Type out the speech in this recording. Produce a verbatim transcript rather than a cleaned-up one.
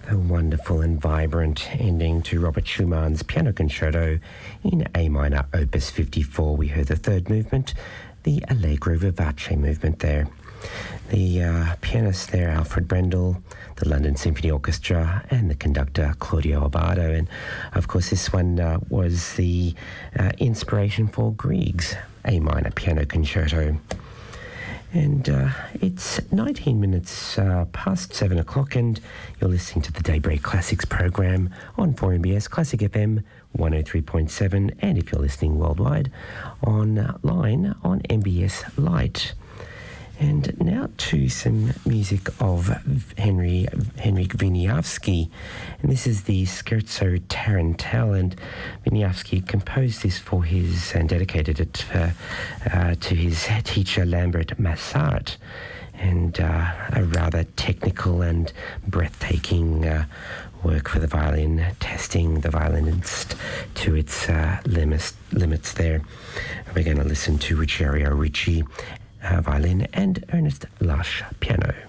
A wonderful and vibrant ending to Robert Schumann's Piano Concerto in A minor, Opus fifty-four. We heard the third movement, the Allegro Vivace movement there. The uh, pianist there, Alfred Brendel, the London Symphony Orchestra, and the conductor, Claudio Abbado. And, of course, this one uh, was the uh, inspiration for Grieg's A minor Piano Concerto. And uh, it's nineteen minutes uh, past seven o'clock, and you're listening to the Daybreak Classics program on four M B S Classic F M one oh three point seven, and if you're listening worldwide, online on M B S Lite. And now to some music of Henry Henryk Wieniawski, and this is the Scherzo Tarantelle, and Wieniawski composed this for his and dedicated it uh, uh, to his teacher Lambert Massart, and uh, a rather technical and breathtaking uh, work for the violin, testing the violinist to its uh, limits, limits there. We're going to listen to Ruggiero Ricci, Uh, violin, and Ernest Lasch, piano.